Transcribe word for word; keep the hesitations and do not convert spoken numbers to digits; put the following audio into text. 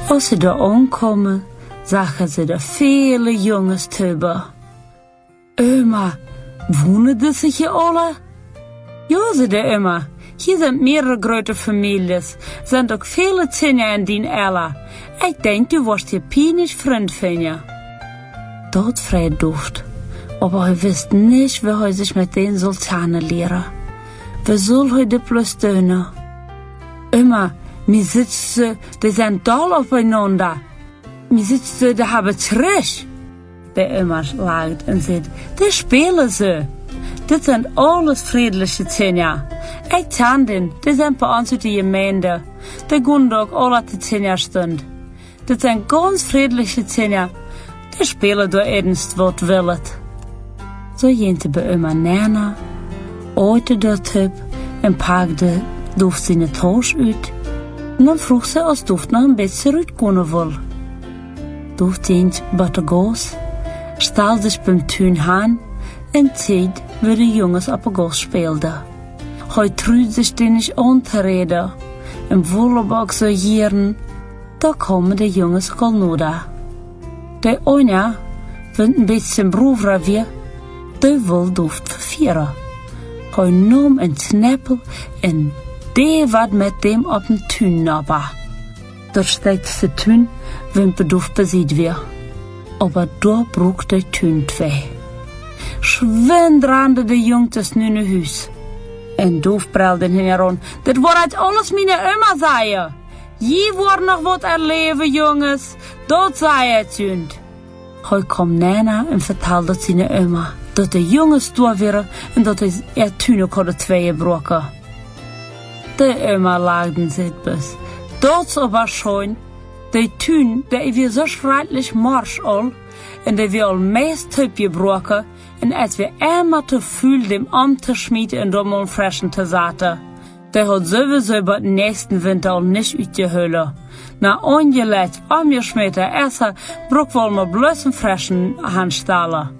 Als ze daar aankomen, zagen ze er viele jongens tussen. Oma, wohnen diese hier alle? Ja, zei de oma. Hier sind mehrere große Families, sind auch viele Kinder in den Ella. Ich denk, du wirst hier peinlich Freund finden. Dort frei Duft, aber er wusste nicht, wie er sich mit den Sultanen lehren. Wie soll er das bloß tun? Immer, mir sitzen, die sind doll aufeinander. Mir sitzen, die haben Trisch. Der immer lacht und sagt, die spielen sie. Das sind alles friedliche Kinder. Ich kann den, die sind bei uns in der Gemeinde. Die gehen doch alle die Kinderstund. Das sind ganz friedliche Kinder. Die spielen da ernst, was willen. So jente bei immer Nana, heute der Typ und packte Duft seine Tasche aus. Und dann frug sie, als Duft noch ein bisschen zurückgehen will. Duft jent bei der Gas, stellte sich beim Tün an und Zeit, wie die Jungs auf der Gas spielten. Hij truut sich den nicht anzureden. Im Wollebag so jieren, da kommen die Jungs Kolnoda. Der eine, wenn ein bisschen Bruder wie, der will Duft verfieren. Hij nahm ein Knäppel und der wat mit dem auf den Tün nabba. Dort steht der Tün, wenn Duft besieht wird. Aber da braucht der Tün zwei. Schwind rannte der Jung das nünne Hüs. En Duft brülde hin heran, dat wordt alles meine Oma zei. Je wordt nog wat erleven, jongens. Dat zei het junt. Hij kwam Nana en vertelde zijn Oma dat de jongens door waren en dat hij er toen ook hadden tweeën broken. De Oma lachten zich bes. Dat is aber schön. De toen, de weer zo schrecklich marsch al en de weer al meest hüb gebroken. En als wir einmal te viel dem Amt te schmieden und dem Freschen te zaten, der hat sowieso über den nächsten Winter auch nicht uitgehüllen. Na ongelet, angeschmierte Esser, bruck wohl mal bloß einen Freschen anstellen.